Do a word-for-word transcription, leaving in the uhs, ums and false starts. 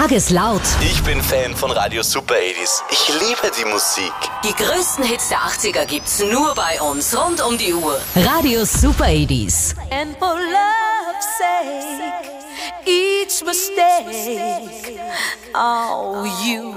Sag es laut. Ich bin Fan von Radio Super achtziger. Ich liebe die Musik. Die größten Hits der achtziger gibt's nur bei uns, rund um die Uhr. Radio Super achtziger. And for love's sake, each mistake, oh, you